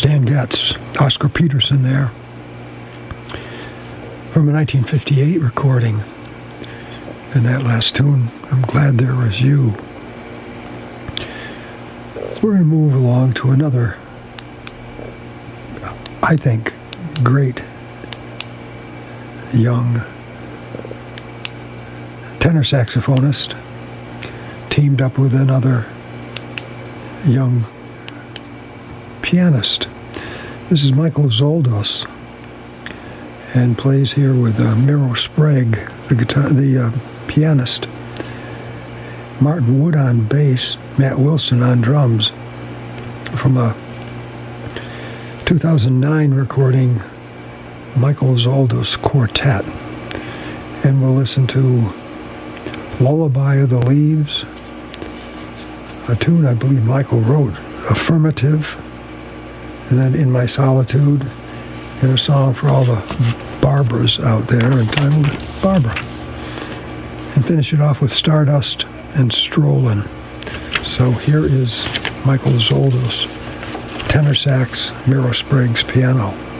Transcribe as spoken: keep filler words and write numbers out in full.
Stan Getz, Oscar Peterson there, from a nineteen fifty-eight recording. And that last tune, I'm Glad There Was You. We're going to move along to another, I think, great young tenor saxophonist, teamed up with another young pianist. This is Michael Zoldos, and plays here with uh, Miro Sprague, the guitar, the uh, pianist, Martin Wood on bass, Matt Wilson on drums, from a two thousand nine recording, Michael Zoldos Quartet. And we'll listen to Lullaby of the Leaves, a tune I believe Michael wrote, Affirmative, and then In My Solitude, and a song for all the Barbaras out there entitled Barbara. And finish it off with Stardust and Strollin'. So here is Michael Zoldos, tenor sax, Miro Sprague's piano.